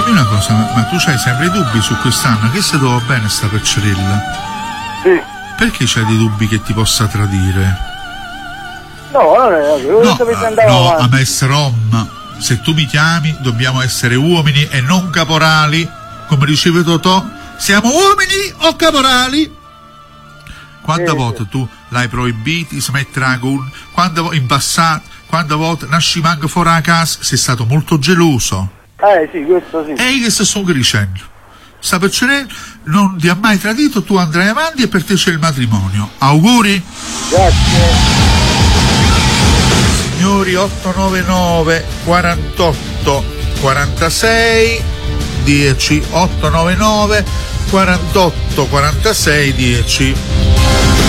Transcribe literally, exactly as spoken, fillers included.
dimmi una cosa, ma tu c'hai sempre i dubbi su quest'anno, che se dopo bene sta Peccerella? Sì. Perché c'hai dei dubbi che ti possa tradire? No, non è vero, No, no, no, a Messer Rom, se tu mi chiami dobbiamo essere uomini e non caporali, come diceva Totò, siamo uomini o caporali? Quante sì, volte sì. tu l'hai proibito, smetterà con, quando in passato, quante volte nasci manco fuori a casa, sei stato molto geloso. Eh sì, questo sì. E io che sto dicendo? Sta Peccerella non ti ha mai tradito, tu andrai avanti e per te c'è il matrimonio. Auguri? Grazie. Signori, otto nove nove quarantotto quarantasei dieci, otto nove nove quarantotto quarantasei dieci.